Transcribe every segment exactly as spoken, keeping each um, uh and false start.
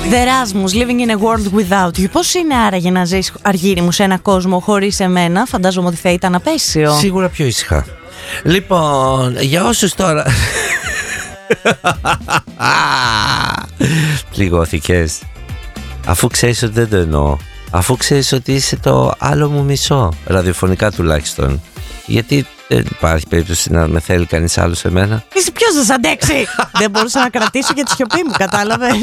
The Erasmus, Living in a World Without You. Πώς είναι άραγε να ζεις, Αργύρι μου, σε ένα κόσμο χωρίς εμένα? Φαντάζομαι ότι θα ήταν απέσιο. Σίγουρα πιο ήσυχα. Λοιπόν, για όσους τώρα... Πληγώθηκες. Αφού ξέρεις ότι δεν το εννοώ. Αφού ξέρεις ότι είσαι το άλλο μου μισό, ραδιοφωνικά τουλάχιστον. Γιατί δεν υπάρχει περίπτωση να με θέλει κανείς άλλο σε μένα. Είσαι ποιος θα σ' αντέξει? Δεν μπορούσα να κρατήσω και τη σιωπή μου, κατάλαβες?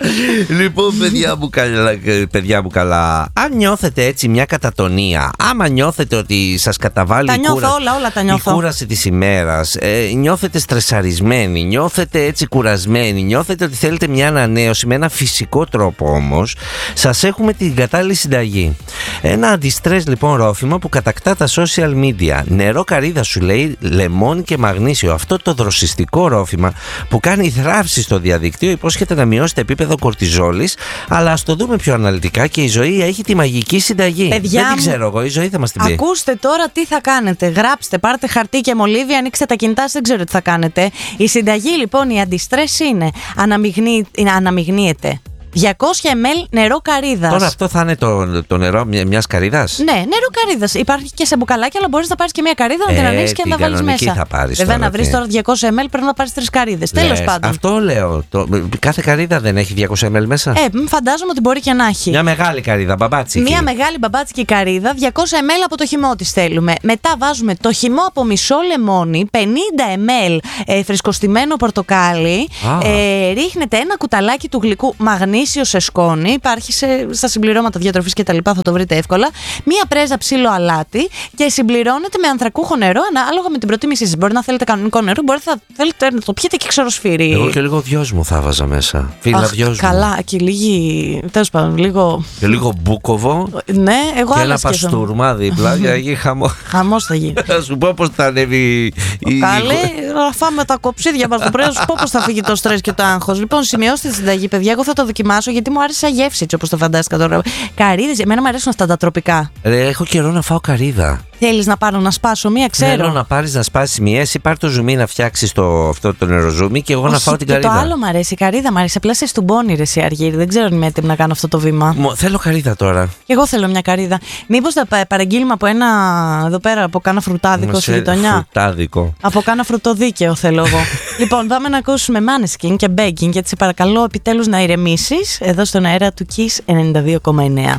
Λοιπόν, παιδιά μου, καλά, παιδιά μου καλά, αν νιώθετε έτσι μια κατατονία, άμα νιώθετε ότι σας καταβάλει τα η, νιώθω, κούρα... όλα, όλα τα νιώθω. η κούραση της ημέρας, ε, νιώθετε στρεσαρισμένοι, νιώθετε έτσι κουρασμένοι, νιώθετε ότι θέλετε μια ανανέωση με ένα φυσικό τρόπο όμως, σας έχουμε την κατάλληλη συνταγή. Ένα αντιστρες λοιπόν ρόφημα που κατακτά τα social media. Νερό καρύδα σου λέει, λεμόνι και μαγνήσιο. Αυτό το δροσιστικό ρόφημα που κάνει θράψη στο διαδικτύο υπόσχεται να μειώσει το επίπεδο κορτιζόλης, αλλά ας το δούμε πιο αναλυτικά και η ζωή έχει τη μαγική συνταγή. Παιδιά δεν την μου, ξέρω εγώ, η ζωή θα μας την πει. Ακούστε τώρα τι θα κάνετε. Γράψτε, πάρτε χαρτί και μολύβι, ανοίξτε τα κινητά σας, δεν ξέρω τι θα κάνετε. Η συνταγή λοιπόν, η αντιστρες είναι αναμειγνύ, αναμειγνύεται διακόσια μιλιλίτρα νερό καρύδας. Τώρα αυτό θα είναι το, το νερό μιας καρύδας. Ναι, νερό καρύδας. Υπάρχει και σε μπουκαλάκι, αλλά μπορείς να πάρεις και μια καρύδα, να την ε, ανοίξεις και να τα βάλεις μέσα. Θα πάρεις Βέβαια, τώρα, να βρεις τώρα διακόσια μιλιλίτρα πρέπει να πάρεις τρεις καρύδες. Τέλος πάντων. Αυτό λέω. Το, κάθε καρύδα δεν έχει διακόσια μιλιλίτρα μέσα. Ε, φαντάζομαι ότι μπορεί και να έχει. Μια μεγάλη καρύδα, μπαμπάτσικη. Μια μεγάλη μπαμπάτσικη καρύδα, διακόσια μιλιλίτρα από το χυμό της θέλουμε. Μετά βάζουμε το χυμό από μισό λεμόνι, πενήντα μιλιλίτρα ε, φρεσκοστημένο πορτοκάλι. Ε, ρίχνετε ένα κουταλάκι του γλυκού μαγνήσιο σε σκόνη. Υπάρχει σε, στα συμπληρώματα διατροφής και τα λοιπά, θα το βρείτε εύκολα. Μία πρέζα ψήλο αλάτι και συμπληρώνετε με ανθρακούχο νερό ανάλογα με την προτίμησή σας. Μπορεί να θέλετε κανονικό νερό, μπορεί να θέλετε να το πιείτε και ξεροσφύρι. Εγώ και λίγο δυος μου θα βάζα μέσα. Φίλα δυος μου. Καλά, και λίγη. Τέλος πάντων, λίγο. Και λίγο μπούκοβο. Ναι, εγώ και άλλα ένα σκέφτομαι. παστούρμα δίπλα για να γίνει χαμό. Χαμός θα γίνει. Θα σου πω πώς θα ανέβει η. Καλή, να φάμε τα κοψίδια μας το πρωί, να σου πω πώς θα φύγει το στρες και το άγχος. Λοιπόν, σημειώστε τη συνταγή, παιδιά. Εγώ θα το δοκιμάσω γιατί μου άρεσε σαν γεύση, έτσι όπως το φαντάστηκα τώρα. Καρύδες, εμένα μου αρέσουν αυτά τα τροπικά. Ρε, έχω καιρό να φάω καρύδα. Θέλεις να πάρω να σπάσω μία, ξέρω. Θέλω να πάρεις να σπάσεις μία, εσύ πάρ' το ζουμί να φτιάξεις το, αυτό το νεροζούμι και εγώ Όχι, να φάω την και καρύδα. Το άλλο μου αρέσει, η καρύδα μου αρέσει. Απλά σε στουμπώνει, ρε εσύ Αργύρι. Δεν ξέρω αν είμαι έτοιμη να κάνω αυτό το βήμα. Μο, θέλω καρύδα τώρα. Και εγώ θέλω μια καρύδα. Μήπως θα παραγγείλουμε από ένα εδώ πέρα, από κάνα φρουτάδικο στη γειτονιά. Φρουτάδικο. Από κάνα φρουτοδίκαιο θέλω εγώ. Λοιπόν, πάμε να ακούσουμε Måneskin και Begging, γιατί σε παρακαλώ επιτέλους να ηρεμήσεις εδώ στον αέρα του Kiss ενενήντα δύο κόμμα εννέα.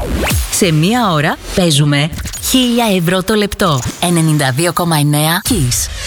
Σε μία ώρα παίζουμε χίλια ευρώ το λεπτό. ενενήντα δύο κόμμα εννέα Kiss.